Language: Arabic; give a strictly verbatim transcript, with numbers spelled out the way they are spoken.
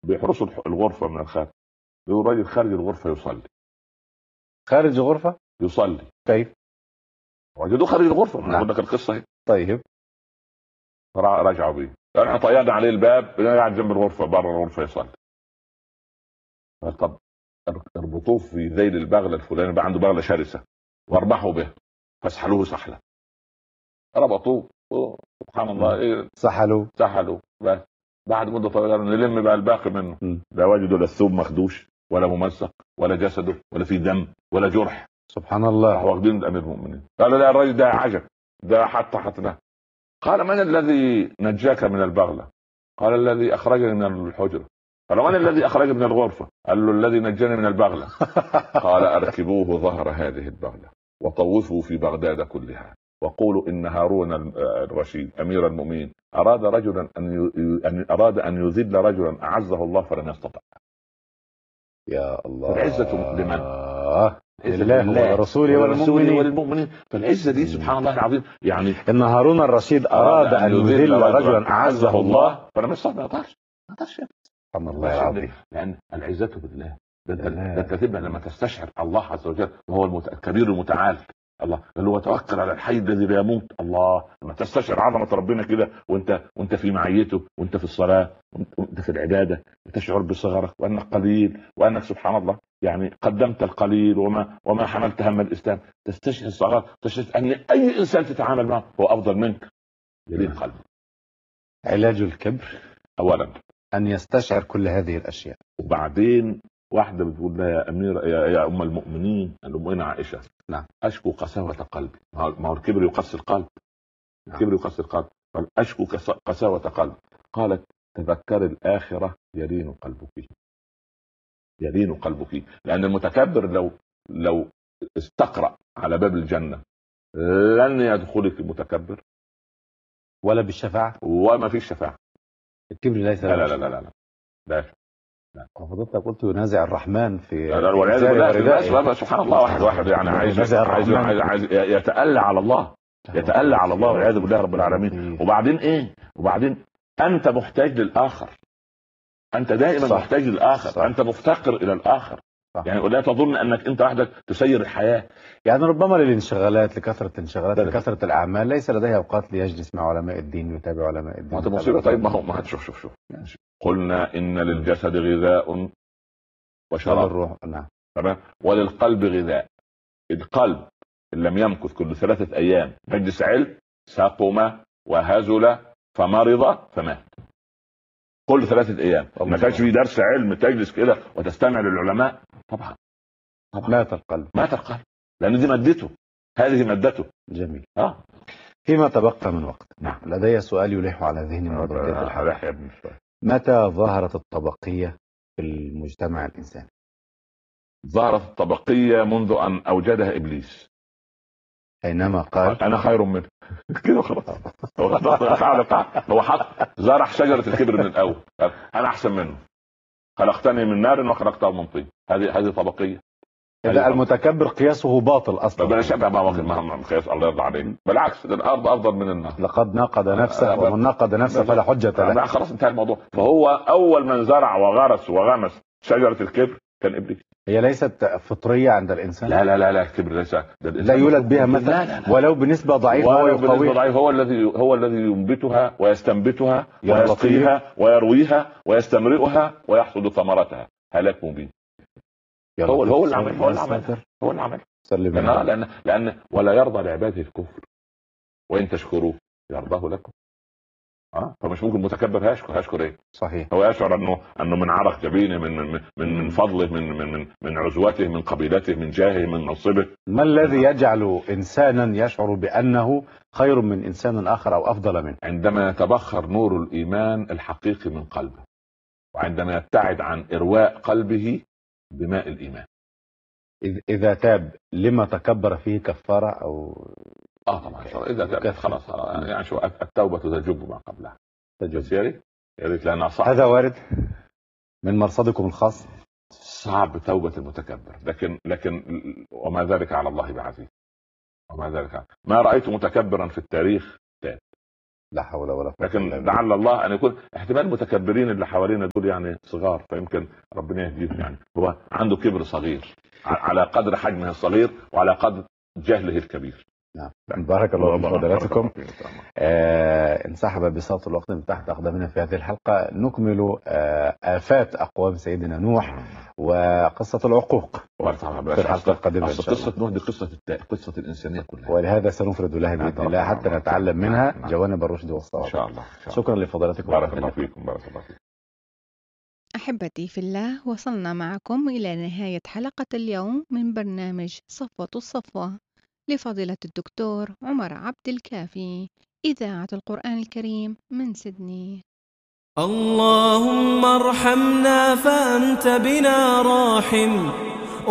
بيحرسوا الغرفه من الخارج. بيقول راجل خارج الغرفه يصلي. خارج الغرفه يصلي كيف؟ وجدوه خارج الغرفه. نعم. اقول لك القصه هي. طيب رجعوا بيه، احنا طيرنا عليه الباب، قاعد جنب الغرفه بره الغرفه يصلي. طب اربطوه في ذيل البغله الفلاني، بقى عنده بغله شرسه، واربحوا به فاسحلوه سحله. ربطوه سبحان الله ايه، سحلوه سحلوه بس. بعد مده طويله نلم بقى الباقي منه، لا وجدوا لا الثوب مخدوش ولا ممزق ولا جسده ولا في دم ولا جرح. سبحان الله. راحوا واخدين امير المؤمنين، قالوا لا الراجل ده عجب، ده حتى حتى. قال من الذي نجاك من البغله؟ قال الذي اخرجني من الحجره. قال من الذي اخرجني من الغرفه؟ قال له الذي نجاني من البغله. قال اركبوه ظهر هذه البغله وطوفوا في بغداد كلها وقولوا ان هارون الرشيد امير المؤمنين اراد رجلا ان ي... اراد ان يذل رجلا اعزه الله فلم يستطع. يا الله. العزه لمن؟ لله ورسوله والمؤمنين. والمؤمنين. فالعزه دي سبحان الله العظيم. يعني ان هارون الرشيد اراد ان يذل رجلا اعزه الله فلم يستطع. ما يقدرش ما يقدرش. سبحان الله العظيم. لان العزه بالله. ده تتبع لما تستشعر الله عز وجل وهو الكبير المتعال. الله اللي هو توكل على الحي الذي لا يموت. الله لما تستشعر عظمه ربنا كده وانت وانت في معيته وانت في الصلاه وانت في العباده، تشعر بصغرك وانك قليل وانك سبحان الله يعني قدمت القليل وما وما حملت هم الاسلام. تستشعر الصغر، تستشعر ان اي انسان تتعامل معه هو افضل منك. يلين قلبك. علاج الكبر اولا ان يستشعر كل هذه الاشياء. وبعدين واحدة بتقول لها يا أمير يا, يا أم المؤمنين الأمين عائشة، نعم، أشكو قساوة قلبي. ما هو الكبر يقسي القلب. نعم. الكبر يقسي القلب. قال أشكو قساوة قلبي. قالت تذكر الآخرة يلين قلبك. يلين قلبك. لأن المتكبر لو لو استقرأ على باب الجنة لن يدخلك المتكبر ولا بالشفاعة وما فيش شفاعة. الكبر ليس لا لا لا لا لا, لا. حضرتك قلت ينازع الرحمن في والعياذ بالله. سبحان الله. واحد واحد يعني عايز عايز عايز يتألى على الله، يتألى على الله والعياذ بالله رب العالمين. وبعدين ايه؟ وبعدين انت محتاج للآخر، انت دائما صح. محتاج للآخر صح. انت مفتقر الى الآخر صح. يعني لا تظن انك انت وحدك تسير الحياة. يعني ربما للانشغالات، لكثرة الانشغالات، لكثرة الأعمال ليس لديه أوقات ليجلس مع علماء الدين ويتابع علماء الدين. ما مصيبة. طيب ما هو ما شوف شوف شوف قلنا إن للجسد غذاء وشراب الروح. نعم. تمام. وللقلب غذاء. القلب إن لم يمكث كل ثلاثة أيام مجلس علم سقم وهزل فمرض فمات. كل ثلاثة أيام ما كانش في درس علم تجلس كده وتستمع للعلماء طبعا طبعا مات القلب. مات القلب لأن دي مادته، هذه مادته. جميل. اه فيما تبقى من وقت. نعم. لدي سؤال يلح على ذهني من بداية الحلقة. متى ظهرت الطبقية في المجتمع الإنساني؟ ظهرت الطبقية منذ أن أوجدها إبليس، حينما قال أنا خير منه. كده خلاص. هو حط زرع شجرة الكبر من الأول، أنا أحسن منه، خلقتني من نار وخلقته من طين. هذه هذه طبقية. إذا المتكبر قياسه باطل أصلا. بلاش أبقى ما واخد مهما قياس الله يرضى عليه. بالعكس الأرض أفضل من النار. لقد نقد نفسه ومن نقد نفسه فلا حجة له. خلاص انتهى الموضوع. فهو أول من زرع وغرس وغمس شجرة الكبر كان إبليس. هي ليست فطرية عند الإنسان. لا لا لا لا الكبر ليس لا يولد بها مثلا ولو بنسبة ضعيفة. ولو بنسبة ضعيفة هو الذي هو الذي ينبتها ويستنبتها ويسقيها ويرويها ويستمرئها ويحصد ثمرتها. هلاك مبين. هو هو اللي عمل هو اللي عمل هو اللي عمل لأن, لأن لأن ولا يرضى لعباده الكفر وإن تشكروه يرضاه لكم. اه فمش ممكن متكبر هيشكر هيشكر ايه؟ صحيح. هو يشعر انه انه من عرق جبينه، من من من, من فضله، من من من عزوته، من قبيلته، من جاهه، من منصبه. ما الذي يجعل انسانا يشعر بانه خير من انسان اخر او افضل منه؟ عندما يتبخر نور الايمان الحقيقي من قلبه، وعندما يبتعد عن ارواء قلبه بماء الايمان. اذا تاب لما تكبر فيه كفاره او اه طبعا اذا تاب خلاص يعني شو التوبه تجب ما قبلها. تجب. يا ريت لانها صعب. هذا وارد من مرصدكم الخاص. صعب توبه المتكبر، لكن لكن وما ذلك على الله بعزيز. وما ذلك على... ما رايت متكبرا في التاريخ تاب. لا حول ولا قوة. لكن لعل الله ان يكون احتمال المتكبرين اللي حوالينا دول يعني صغار، فيمكن ربنا يهديهم. يعني هو عنده كبر صغير على قدر حجمه الصغير وعلى قدر جهله الكبير. نعم. بارك الله في فضلاتكم. آه انسحب بساط الوقت من تحت أقدامنا في هذه الحلقة. نكمل آه آفات أقوام سيدنا نوح وقصة العقوق في الحلقة القادمة. قصة نوح دي قصة قصة الإنسانية كلها، ولهذا سنفرد لها بإذن الله حتى نتعلم منها جوانب الرشد والصواب إن شاء الله. شكرا لفضلاتكم. بارك الله فيكم. بارك الله فيكم. أحبتي في الله، وصلنا معكم إلى نهاية حلقة اليوم من برنامج صفوة الصفوة لفضيلة الدكتور عمر عبد الكافي، إذاعة القرآن الكريم من سيدني. اللهم ارحمنا فأنت بنا راحم